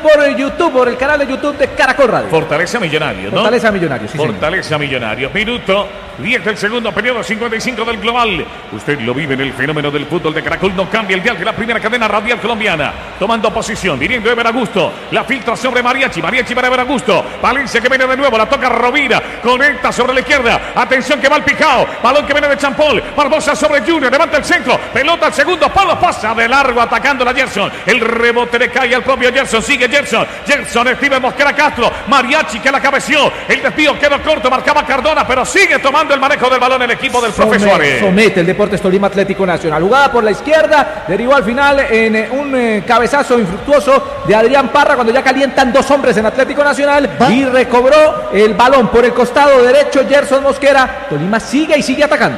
por YouTube, por el canal de YouTube de Caracol Radio. Fortaleza Millonarios, ¿no? Fortaleza Millonarios, sí, Fortaleza Millonarios. Minuto 10 del segundo periodo, 55 del global. Usted lo vive en el fenómeno del fútbol de Caracol. No cambia el dial de la primera cadena radial colombiana. Tomando posición, viniendo Ever Augusto. La filtra sobre Mariachi. Mariachi para Ever Augusto. Valencia que viene de nuevo. La toca Rovira. Conecta sobre la izquierda. Atención que va el Picao. Balón que viene de Champol. Barbosa sobre Junior. Levanta el centro. Pelota al segundo palo. Pasa de largo atacando la Gerson. El rebote le cae al propio Gerson. Sigue Gerson. Gerson, Steven Mosquera Castro. Mariachi que la cabeció. El desvío quedó corto. Marcaba Cardona, pero sigue tomando el manejo del balón el equipo del profe Suárez. Somete el Deportes Tolima Atlético Nacional. Jugada por la izquierda. Derivó al final en un cabezazo infructuoso de Adrián Parra cuando ya calientan dos hombres en Atlético Nacional. Y recobró el balón por el costado derecho Gerson Mosquera. Tolima sigue y sigue atacando.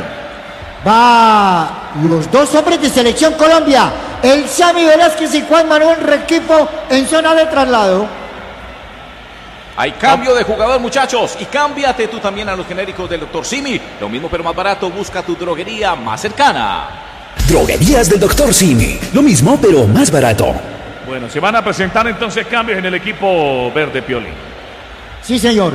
Va los dos hombres de Selección Colombia, el Sammy Velázquez y Juan Manuel Rengifo en zona de traslado. Hay cambio de jugador, muchachos, y cámbiate tú también a los genéricos del Dr. Simi. Lo mismo pero más barato, busca tu droguería más cercana. Droguerías del Dr. Simi, lo mismo pero más barato. Bueno, se van a presentar entonces cambios en el equipo verde, Piolín. Sí, señor.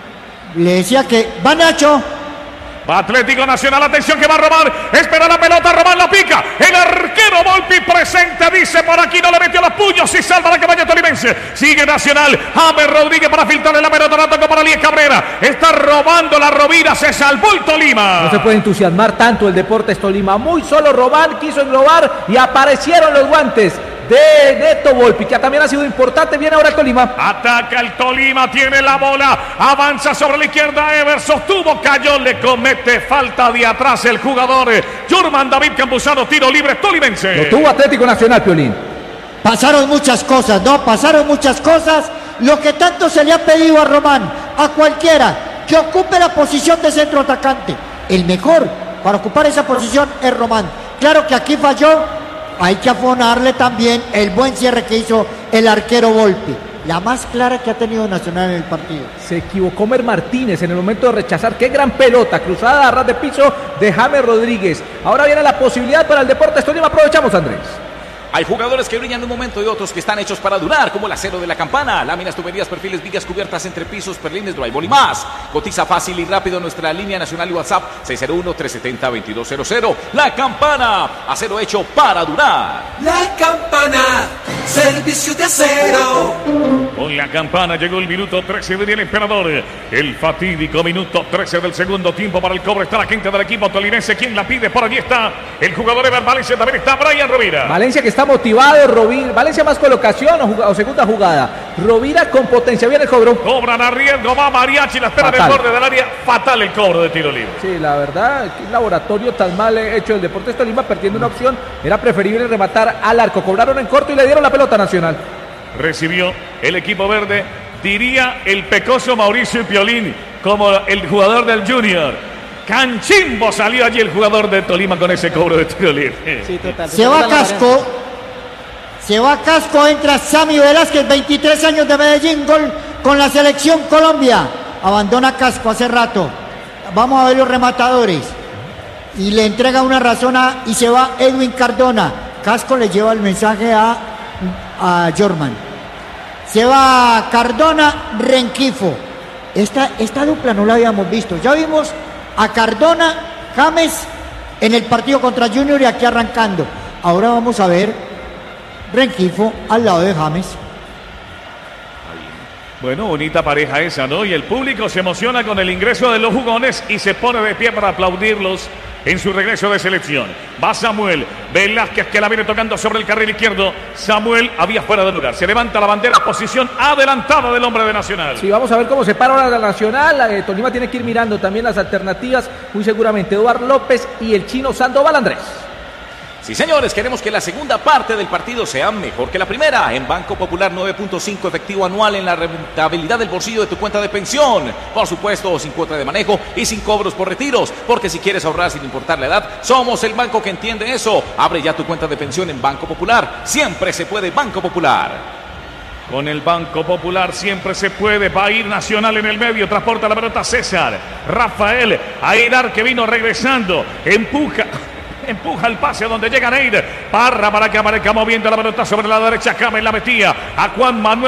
Le decía que va Nacho. Va Atlético Nacional, atención que va a Román, espera la pelota, Román la pica, el arquero Volpi presente, dice por aquí, no le metió los puños y salva la cabaña tolimense, sigue Nacional, James Rodríguez para filtrarle la pelota, la tocó para Elías Cabrera, está robando la Rovira, se salvó el Tolima. No se puede entusiasmar tanto el Deportes Tolima, muy solo Román quiso englobar y aparecieron los guantes de Neto Volpi, que también ha sido importante. Viene ahora el Tolima. Ataca el Tolima, tiene la bola, avanza sobre la izquierda, Ever sostuvo, cayó, le comete falta de atrás el jugador Jurman David Campuzano, tiro libre tolimense. Lo tuvo Atlético Nacional, Piolín. Pasaron muchas cosas, ¿no? Pasaron muchas cosas. Lo que tanto se le ha pedido a Román, a cualquiera que ocupe la posición de centro atacante. El mejor para ocupar esa posición es Román. Claro que aquí falló. Hay que afonarle también el buen cierre que hizo el arquero Volpi. La más clara que ha tenido Nacional en el partido. Se equivocó Mer Martínez en el momento de rechazar. Qué gran pelota, cruzada a ras de piso de James Rodríguez. Ahora viene la posibilidad para el Deportes Tolima. Aprovechamos, Andrés. Hay jugadores que brillan de un momento y otros que están hechos para durar, como el acero de la campana, láminas, tuberías, perfiles, vigas cubiertas, entrepisos, perlines, drywall y más. Cotiza fácil y rápido nuestra línea nacional y WhatsApp 601-370-2200. La Campana, acero hecho para durar. La Campana, servicio de acero. Con la Campana llegó el minuto 13 del Emperador. El fatídico minuto 13 del segundo tiempo para el cobro. Está la gente del equipo tolimense. ¿Quién la pide? Por allí está el jugador Ever Valencia. También está Brian Rovira. Valencia que está motivado, Rovira. Valencia más colocación o segunda jugada. Rovira con potencia. Viene el cobro. Cobran a riesgo. Va Mariachi. La espera del borde del área. Fatal el cobro de tiro libre. Sí, la verdad, qué laboratorio tan mal hecho el Deportes Tolima, perdiendo una opción. Era preferible rematar al arco. Cobraron en corto y le dieron la pelota a Nacional. Recibió el equipo verde, diría el pecoso Mauricio Piolín, como el jugador del Junior. Canchimbo salió allí el jugador de Tolima con ese cobro de tiro libre. Sí, total. Se va Casco. Se va Casco, entra Sammy Velázquez, 23 años de Medellín, gol con la Selección Colombia. Abandona Casco hace rato. Vamos a ver los rematadores. Y le entrega una razón y se va Edwin Cardona. Casco le lleva el mensaje a Jorman. Se va Cardona, Rengifo. Esta dupla no la habíamos visto. Ya vimos a Cardona, James en el partido contra Junior y aquí arrancando. Ahora vamos a ver Rengifo al lado de James. Bueno, bonita pareja esa, ¿no? Y el público se emociona con el ingreso de los jugones y se pone de pie para aplaudirlos en su regreso de selección. Va Samuel Velázquez que la viene tocando sobre el carril izquierdo. Samuel había fuera de lugar. Se levanta la bandera, posición adelantada del hombre de Nacional. Sí, vamos a ver cómo se para ahora la Nacional. Tolima tiene que ir mirando también las alternativas. Muy seguramente Eduardo López y el chino Sandoval, Andrés. Sí, señores, queremos que la segunda parte del partido sea mejor que la primera. En Banco Popular 9.5 efectivo anual en la rentabilidad del bolsillo de tu cuenta de pensión. Por supuesto, sin cuota de manejo y sin cobros por retiros. Porque si quieres ahorrar sin importar la edad, somos el banco que entiende eso. Abre ya tu cuenta de pensión en Banco Popular. Siempre se puede Banco Popular. Con el Banco Popular siempre se puede. Va a ir Nacional en el medio. Transporta la pelota César. Rafael Aidar que vino regresando. Empuja el pase donde llega Neir. Parra para que aparezca moviendo la pelota sobre la derecha. James la metía a Juan Manuel